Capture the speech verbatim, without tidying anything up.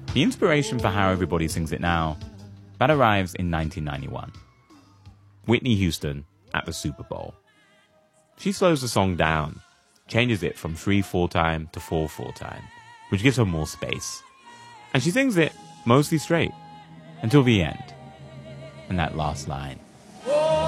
The inspiration for how everybody sings it now, that arrives in nineteen ninety-one. Whitney Houston at the Super Bowl. She slows the song down, changes it from three four time to four four time, which gives her more space. And she sings it mostly straight, until the end, and that last line.